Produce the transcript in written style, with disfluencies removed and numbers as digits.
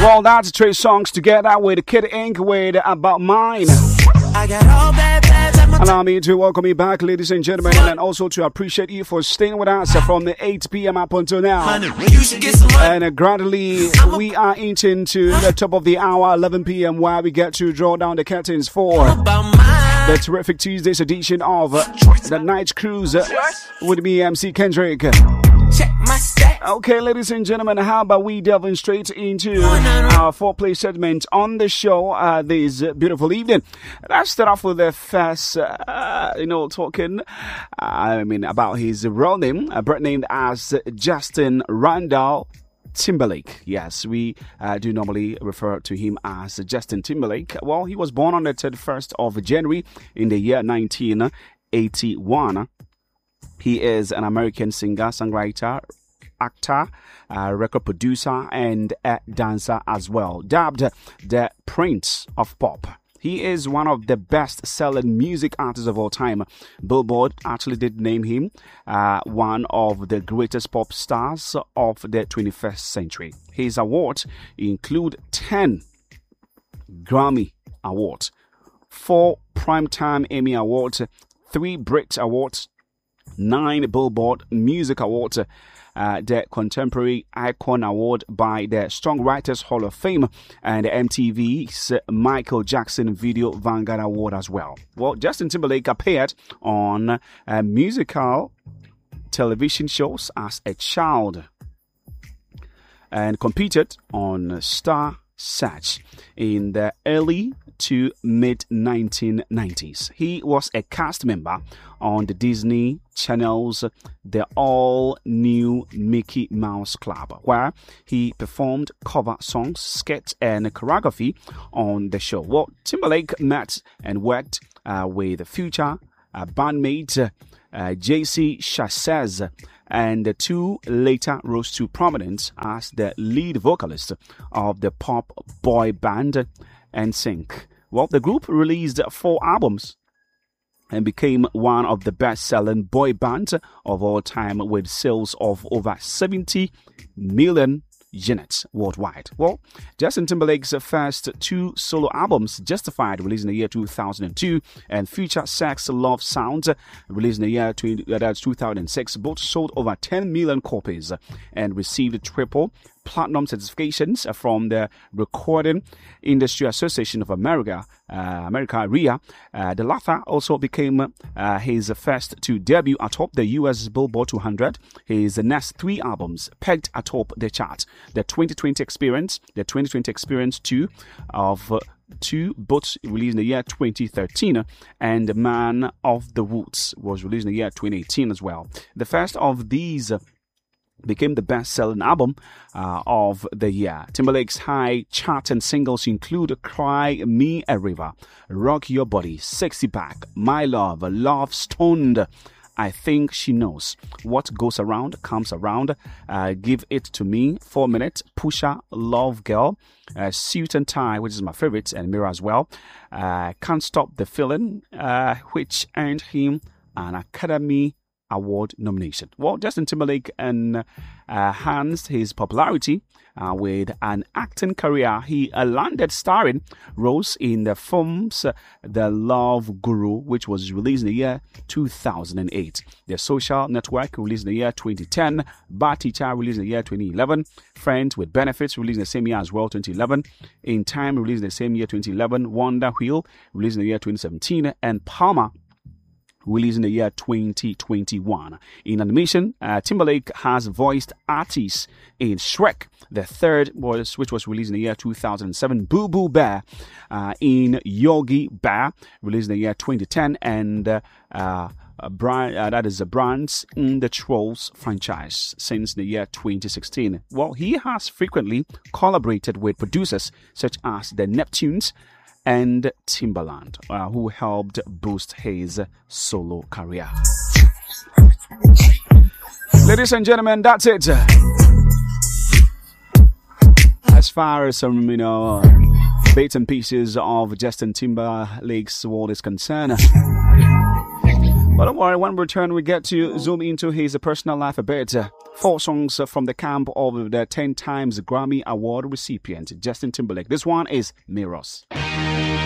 Well, that's three songs together with Kid Ink with About Mine. I got all bad vibes. Allow me to welcome you back, ladies and gentlemen, and also to appreciate you for staying with us from the 8 p.m. up until now. You should get some money. And gradually, we are inching to the top of the hour, 11 p.m., where we get to draw down the curtains for the terrific Tuesday's edition of the Night Cruise with me, MC Kendrick. Check my stats. Okay, ladies and gentlemen, how about we delving straight into our foreplay segment on the show this beautiful evening? Let's start off with the first, talking, about his real name, birth named as Justin Randall Timberlake. Yes, we do normally refer to him as Justin Timberlake. Well, he was born on the 31st of January in the year 1981. He is an American singer, songwriter, actor, record producer, and a dancer as well. Dubbed the Prince of Pop. He is one of the best-selling music artists of all time. Billboard actually did name him one of the greatest pop stars of the 21st century. His awards include 10 Grammy Awards, 4 Primetime Emmy Awards, 3 Brit Awards, 9 Billboard Music Awards, the Contemporary Icon Award by the Songwriters Hall of Fame, and MTV's Michael Jackson Video Vanguard Award as well. Well, Justin Timberlake appeared on musical television shows as a child and competed on Star Search in the early to mid 1990s. He was a cast member on the Disney Channel's The All New Mickey Mouse Club, where he performed cover songs, skits, and choreography on the show. Well, Timberlake met and worked with future bandmate JC Chasez, and the two later rose to prominence as the lead vocalist of the pop boy band NSYNC. Well, the group released 4 albums and became one of the best-selling boy bands of all time with sales of over 70 million units worldwide. Well, Justin Timberlake's first 2 solo albums, Justified, released in the year 2002, and Future Sex Love Sounds, released in the year 2006, both sold over 10 million copies and received triple platinum certifications from the Recording Industry Association of America, RIA. The latter also became his first to debut atop the US Billboard 200. His next 3 albums pegged atop the chart: the 2020 Experience, the 2020 Experience 2 of 2, both released in the year 2013, and Man of the Woods was released in the year 2018 as well. The first of these became the best-selling album of the year. Timberlake's high-charting singles include Cry Me a River, Rock Your Body, Sexy Back, My Love, Love Stoned, I Think She Knows, What Goes Around Comes Around, Give It to Me, 4 Minutes, Pusha, Love Girl, Suit and Tie, which is my favorite, and Mirror as well, Can't Stop the Feeling, which earned him an Academy Award nomination. Well, Justin Timberlake enhanced his popularity with an acting career. He landed starring roles in the films The Love Guru, which was released in the year 2008, The Social Network, released in the year 2010, Bad Teacher, released in the year 2011, Friends with Benefits, released in the same year as well, 2011, In Time, released in the same year, 2011, Wonder Wheel, released in the year 2017, and Palmer, released in the year 2021. In animation, Timberlake has voiced artists in Shrek, the third, which was released in the year 2007, Boo Boo Bear in Yogi Bear, released in the year 2010, and that is the Brands in the Trolls franchise since the year 2016. Well, he has frequently collaborated with producers such as the Neptunes and Timbaland, who helped boost his solo career. Ladies and gentlemen, that's it. As far as some, bits and pieces of Justin Timberlake's world is concerned. But don't worry, when we return, we get to zoom into his personal life a bit. 4 songs from the camp of the 10 times Grammy Award recipient, Justin Timberlake. This one is Mirrors.